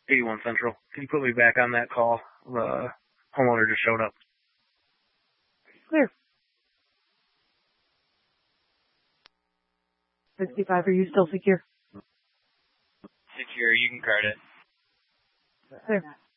81 Central. Can you put me back on that call? The homeowner just showed up. Clear. 65, are you still secure? Secure, you can card it. Clear.